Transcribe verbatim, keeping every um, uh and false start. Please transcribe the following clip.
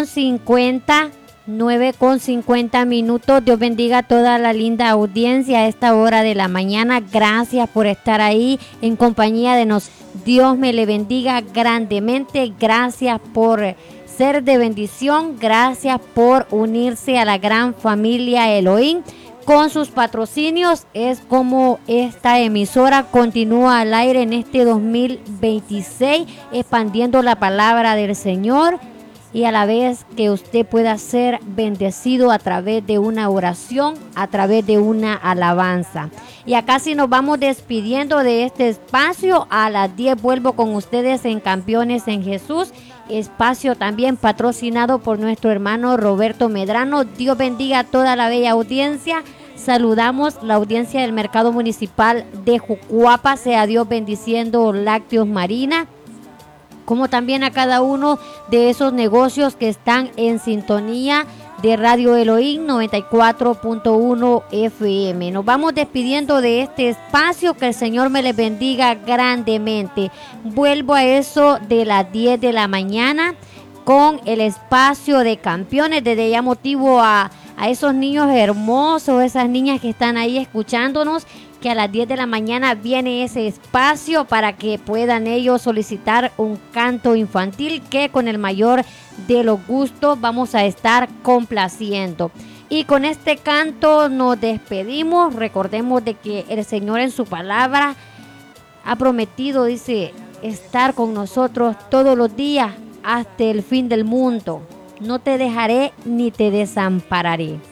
cincuenta, nueve con cincuenta minutos. Dios bendiga a toda la linda audiencia a esta hora de la mañana. Gracias por estar ahí en compañía de nosotros. Dios me le bendiga grandemente. Gracias por ser de bendición. Gracias por unirse a la gran familia Elohim. Con sus patrocinios es como esta emisora continúa al aire en este dos mil veintiséis, expandiendo la palabra del Señor, y a la vez que usted pueda ser bendecido a través de una oración, a través de una alabanza. Y acá sí nos vamos despidiendo de este espacio. A las diez vuelvo con ustedes en Campeones en Jesús, espacio también patrocinado por nuestro hermano Roberto Medrano. Dios bendiga a toda la bella audiencia. Saludamos la audiencia del Mercado Municipal de Jucuapa. Sea Dios bendiciendo Lácteos Marina, como también a cada uno de esos negocios que están en sintonía de Radio Elohim noventa y cuatro punto uno F M. Nos vamos despidiendo de este espacio. Que el Señor me les bendiga grandemente. Vuelvo a eso de las diez de la mañana con el espacio de Campeones. Desde ya motivo a, a esos niños hermosos, esas niñas que están ahí escuchándonos, que a las diez de la mañana viene ese espacio para que puedan ellos solicitar un canto infantil que con el mayor de los gustos vamos a estar complaciendo. Y con este canto nos despedimos. Recordemos de que el Señor en su palabra ha prometido, dice, estar con nosotros todos los días hasta el fin del mundo. No te dejaré ni te desampararé.